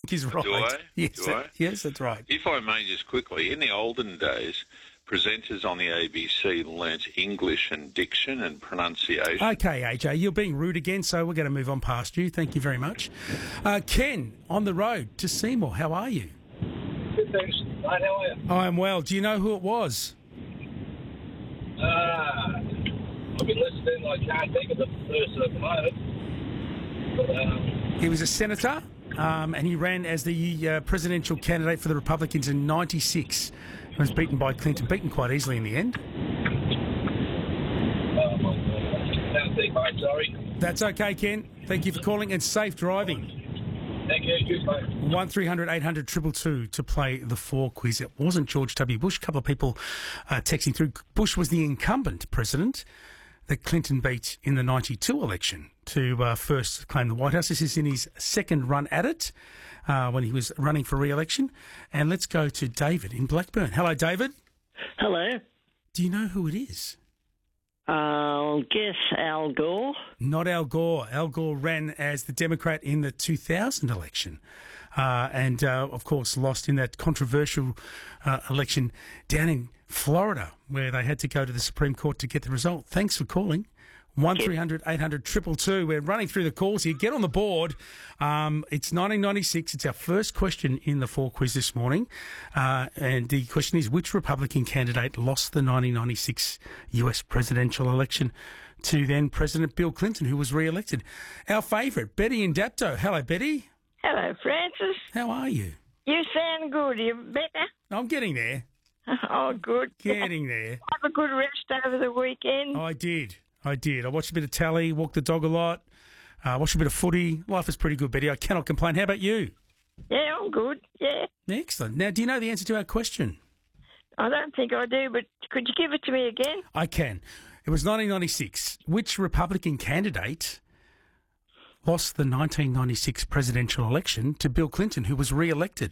think he's right. Do I? Yes, Do I? yes, that's right. If I may just quickly, in the olden days, presenters on the ABC learnt English and diction and pronunciation. Okay, AJ, you're being rude again, so we're going to move on past you. Thank you very much. Ken, on the road to Seymour, how are you? Good, thanks. Mate, how are you? I am well. Do you know who it was? I've been listening. I can't think of the person at the moment. But, He was a senator, and he ran as the presidential candidate for the Republicans in '96. He was beaten by Clinton, beaten quite easily in the end. can't think, mate. Sorry. That's okay, Ken. Thank you for calling, and safe driving. Thank you. Cheers, mate. 1300 800 222 to play the 4 quiz. It wasn't George W. Bush. A couple of people texting through. Bush was the incumbent president that Clinton beat in the 92 election to first claim the White House. This is in his second run at it when he was running for re-election. And let's go to David in Blackburn. Hello, David. Hello. Do you know who it is? I'll guess Al Gore. Not Al Gore. Al Gore ran as the Democrat in the 2000 election and, of course, lost in that controversial election down in Florida where they had to go to the Supreme Court to get the result. Thanks for calling. 1300 800 222. We're running through the calls here. Get on the board. It's 1996. It's our first question in the 4 quiz this morning. And the question is, which Republican candidate lost the 1996 US presidential election to then President Bill Clinton, who was re-elected? Our favourite, Betty in Dapto. Hello, Betty. Hello, Francis. How are you? You sound good. You better? I'm getting there. Oh, good. Getting there. Have a good rest over the weekend. I did. I watched a bit of tally, walked the dog a lot, watched a bit of footy. Life is pretty good, Betty. I cannot complain. How about you? Yeah, I'm good. Yeah. Excellent. Now, do you know the answer to our question? I don't think I do, but could you give it to me again? I can. It was 1996. Which Republican candidate lost the 1996 presidential election to Bill Clinton, who was re-elected?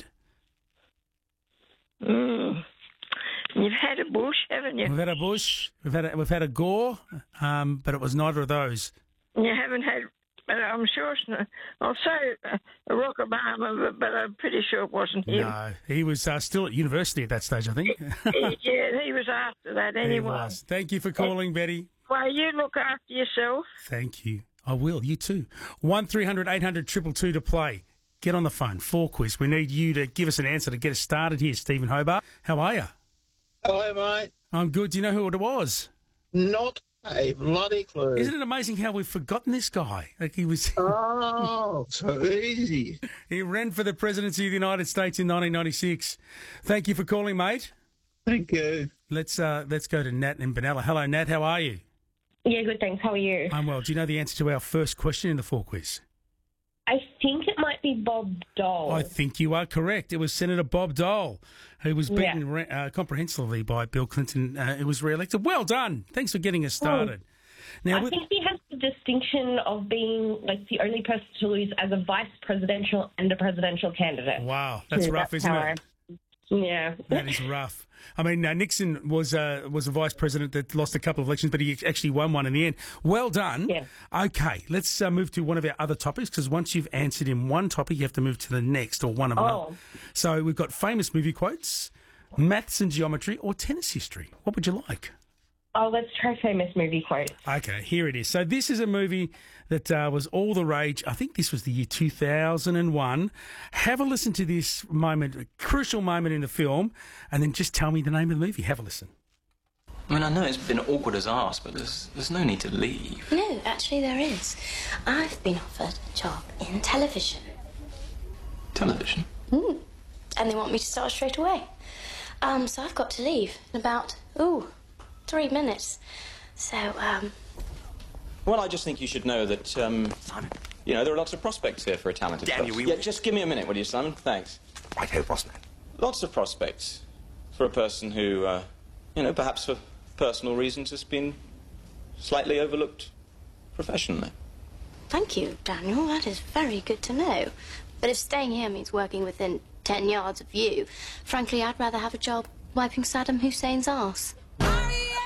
You've had a Bush, haven't you? We've had a Bush. We've had a Gore, but it was neither of those. You haven't had. But I'm sure it's not. I'll say Barack Obama, but I'm pretty sure it wasn't him. No, he was still at university at that stage, I think. Yeah, he was after that anyway. He was. Thank you for calling, Betty. Well, you look after yourself. Thank you. I will. You too. 1300 800 222 to play. Get on the phone. 4 quiz. We need you to give us an answer to get us started here, Stephen Hobart. How are you? Hello, mate. I'm good. Do you know who it was? Not a bloody clue. Isn't it amazing how we've forgotten this guy? Like he was. Oh, so easy. He ran for the presidency of the United States in 1996. Thank you for calling, mate. Thank you. Let's go to Nat in Benalla. Hello, Nat. How are you? Yeah, good, thanks. How are you? I'm well. Do you know the answer to our first question in the 4 quiz? I think it might be Bob Dole. I think you are correct. It was Senator Bob Dole, who was beaten comprehensively by Bill Clinton, who was re-elected. Well done. Thanks for getting us started. Now, I think he has the distinction of being like the only person to lose as a vice presidential and a presidential candidate. Wow, that's rough, isn't it? Yeah. That is rough. I mean, Nixon was a vice president that lost a couple of elections, but he actually won one in the end. Well done. Yeah. Okay, let's move to one of our other topics, because once you've answered in one topic, you have to move to the next, or one of them. So we've got famous movie quotes, maths and geometry, or tennis history. What would you like? Oh, let's try famous movie quotes. Okay, here it is. So this is a movie that was all the rage. I think this was the year 2001. Have a listen to this moment, a crucial moment in the film, and then just tell me the name of the movie. Have a listen. I mean, I know it's been awkward as arse, but there's no need to leave. No, actually there is. I've been offered a job in television. Television? And they want me to start straight away. So I've got to leave in about, 3 minutes. So, Well, I just think you should know that, Simon, you know, there are lots of prospects here for a talented person. Yeah, just give me a minute, will you, Simon? Thanks. Righto, bossman. Lots of prospects for a person who, you know, perhaps for personal reasons has been slightly overlooked professionally. thank you, Daniel. That is very good to know. But if staying here means working within 10 yards of you, frankly, I'd rather have a job wiping Saddam Hussein's arse.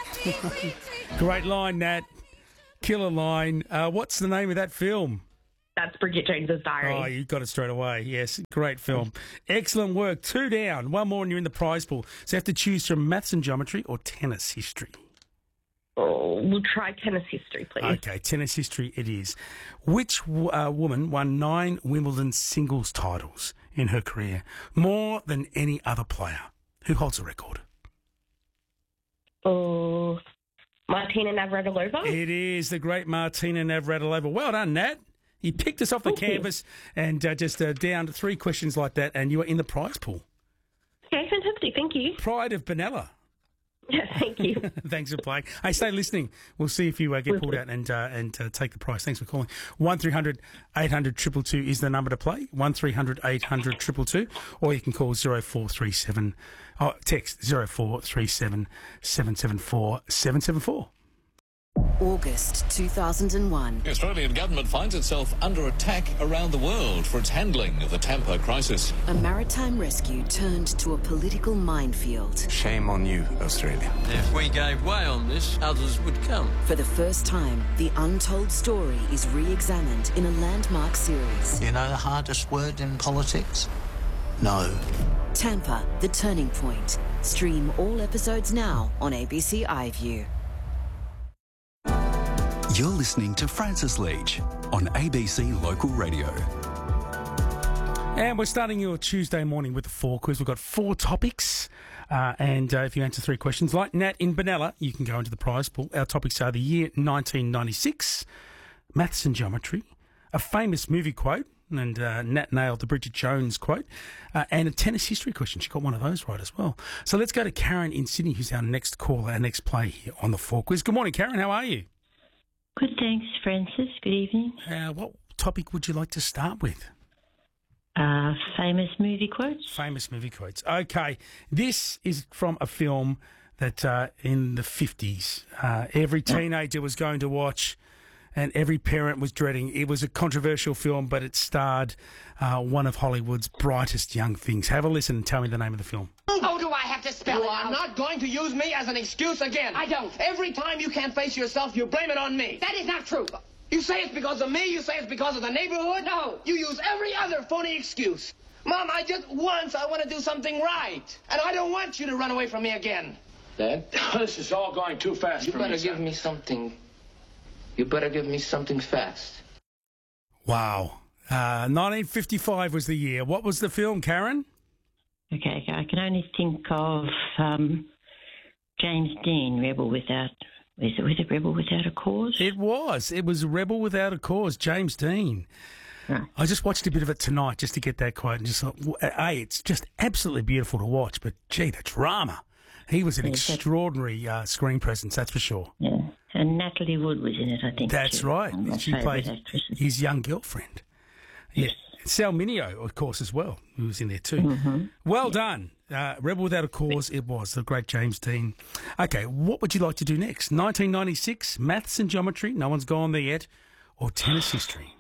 Great line, Nat. Killer line. What's the name of that film? That's Bridget Jones's Diary. Oh, you got it straight away. Yes, great film. Excellent work. 2 down. One more and you're in the prize pool. So you have to choose from maths and geometry or tennis history. Oh, we'll try tennis history, please. Okay, tennis history it is. Which woman won 9 Wimbledon singles titles in her career, more than any other player? Who holds the record? Oh, Martina Navratilova? It is the great Martina Navratilova. Well done, Nat. You picked us off the canvas and just down to 3 questions like that, and you were in the prize pool. Okay, fantastic. Thank you. Pride of Benalla. Yeah, thank you. Thanks for playing. Hey, stay listening. We'll see if you get pulled out and take the prize. Thanks for calling. 1300 800 222 is the number to play. 1300 800 222, or you can call 0437. Text 0437 774 774. August 2001. The Australian government finds itself under attack around the world for its handling of the Tampa crisis. A maritime rescue turned to a political minefield. Shame on you, Australia. If we gave way on this, others would come. For the first time, the untold story is re-examined in a landmark series. You know the hardest word in politics? No. Tampa, The Turning Point. Stream all episodes now on ABC iView. You're listening to Francis Leach on ABC Local Radio. And we're starting your Tuesday morning with the 4 quiz. We've got 4 topics. And if you answer 3 questions, like Nat in Benalla, you can go into the prize pool. Our topics are the year 1996, maths and geometry, a famous movie quote, and Nat nailed the Bridget Jones quote, and a tennis history question. She got one of those right as well. So let's go to Karen in Sydney, who's our next caller, our next play here on the 4 quiz. Good morning, Karen. How are you? Good, thanks, Francis. Good evening. What topic would you like to start with? Famous movie quotes. Famous movie quotes. Okay. This is from a film that in the 50s, every teenager was going to watch and every parent was dreading. It was a controversial film, but it starred one of Hollywood's brightest young things. Have a listen and tell me the name of the film. Oh, do I have to spell it out? You are not going to use me as an excuse again. I don't. Every time you can't face yourself, you blame it on me. That is not true. You say it's because of me? You say it's because of the neighborhood? No. You use every other phony excuse. Mom, I want to do something right. And I don't want you to run away from me again. Dad, this is all going too fast for me. You better give me something. You better give me something fast. Wow. 1955 was the year. What was the film, Karen? Okay, I can only think of James Dean, Rebel Without... Was it Rebel Without a Cause? It was. It was Rebel Without a Cause, James Dean. Right. I just watched a bit of it tonight just to get that quote and just thought, it's just absolutely beautiful to watch, but, gee, the drama. He was an extraordinary screen presence, that's for sure. Yeah, and Natalie Wood was in it, I think. That's right. She played his young girlfriend. Yeah. Sal Mineo, of course, as well, who was in there too. Mm-hmm. Well done. Rebel Without a Cause, it was, the great James Dean. Okay, what would you like to do next? 1996, maths and geometry, no one's gone there yet, or tennis history?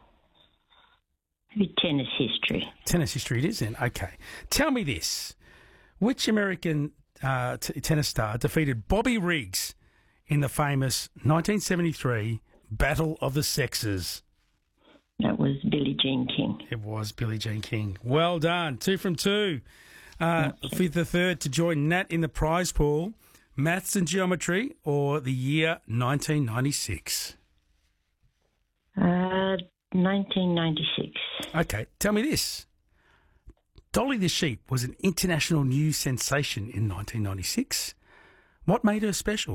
Maybe tennis history. Tennis history it is then, okay. Tell me this, which American tennis star defeated Bobby Riggs in the famous 1973 Battle of the Sexes? That was Billie Jean King. It was Billie Jean King. Well done. 2 from 2. For the third to join Nat in the prize pool, maths and geometry or the year 1996? 1996. Okay, tell me this. Dolly the Sheep was an international news sensation in 1996. What made her special?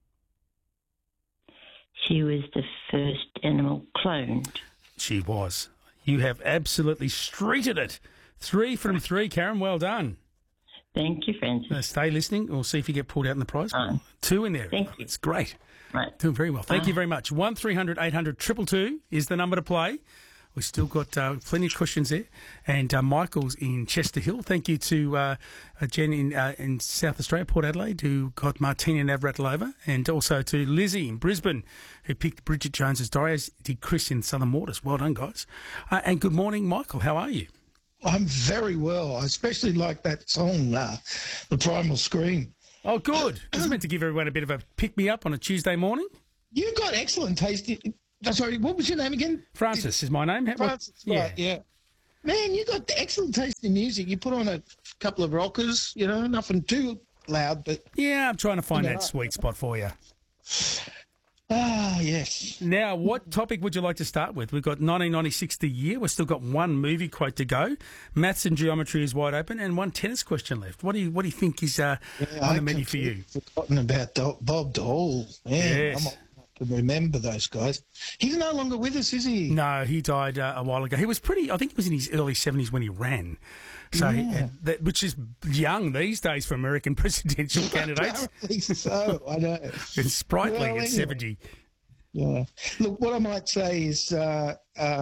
She was the first animal cloned. She was. You have absolutely streeted it. 3 from 3, Karen. Well done. Thank you, Francis. Stay listening. We'll see if you get pulled out in the prize pool. 2 in there. Thank you. It's great. Right. Doing very well. Thank you very much. 1300 800 222 is the number to play. We've still got plenty of questions there. And Michael's in Chester Hill. Thank you to Jen in South Australia, Port Adelaide, who got Martina Navratilova, and also to Lizzie in Brisbane, who picked Bridget Jones's Diary, as did Chris in Southern Waters. Well done, guys. And good morning, Michael. How are you? I'm very well. I especially like that song, The Primal Scream. Oh, good. It's meant to give everyone a bit of a pick-me-up on a Tuesday morning. You've got excellent taste Sorry, what was your name again? Francis is my name. Francis, right, yeah. Man, you got excellent taste in music. You put on a couple of rockers, you know, nothing too loud, but... Yeah, I'm trying to find that sweet spot for you. Ah, yes. Now, what topic would you like to start with? We've got 1996 the year. We've still got one movie quote to go. Maths and geometry is wide open, and one tennis question left. What do you think is on the menu for you? I've forgotten about Bob Dole. Yes. I can remember those guys. He's no longer with us, is he? No, he died a while ago. He was I think he was in his early 70s when he ran. So, which is young these days for American presidential candidates. Apparently so, I know. And sprightly Well, at 70. Yeah. Look, what I might say is, let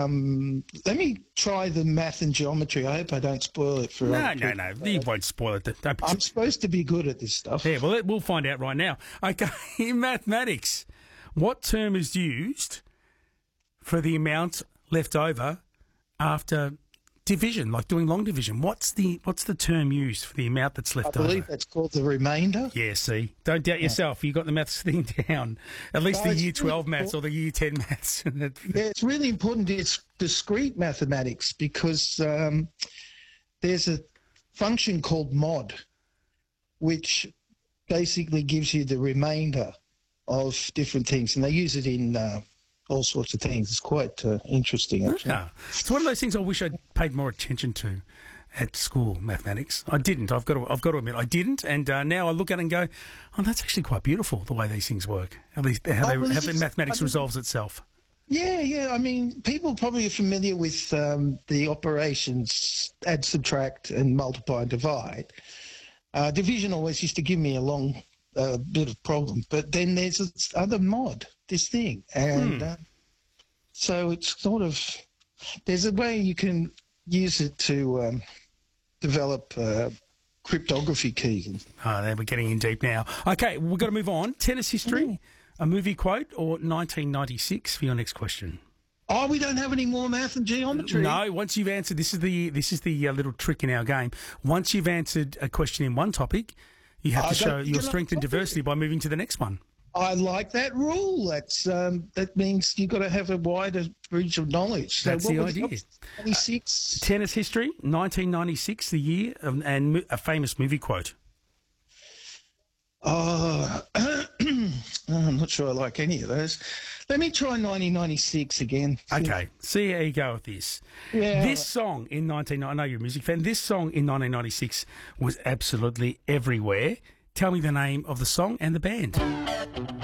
me try the math and geometry. I hope I don't spoil it for No, other people. no. You won't spoil it. I'm supposed to be good at this stuff. Yeah, well, we'll find out right now. Okay, in mathematics, what term is used for the amount left over after division, like doing long division? What's the term used for the amount that's left over? I believe that's called the remainder. Yeah, see. Don't doubt yourself. You got the maths thing down. At least the year 12 maths or the year 10 maths. Yeah, it's really important. It's discrete mathematics because there's a function called mod, which basically gives you the remainder of different things, and they use it in all sorts of things. It's quite interesting, actually. Yeah. It's one of those things I wish I'd paid more attention to at school, mathematics. I didn't. I've got to admit, I didn't. And now I look at it and go, oh, that's actually quite beautiful, the way these things work. At least how mathematics resolves itself. Yeah. I mean, people probably are familiar with the operations add, subtract, and multiply and divide. Division always used to give me a long bit of problem, but then there's this other mod, this thing, and so it's sort of, there's a way you can use it to develop cryptography keys. Oh, there we're getting in deep now. Okay, we've got to move on. Tennis history, a movie quote, or 1996 for your next question? Oh, we don't have any more math and geometry. No, once you've answered, this is the little trick in our game. Once you've answered a question in one topic, you have to show your strength and diversity by moving to the next one. I like that rule. That means you've got to have a wider range of knowledge. So that's the idea. 26. Tennis history, 1996, the year, and a famous movie quote. I'm not sure I like any of those. Let me try 1996 again. Okay, see how you go with this. Yeah. This song in I know you're a music fan. This song in 1996 was absolutely everywhere. Tell me the name of the song and the band.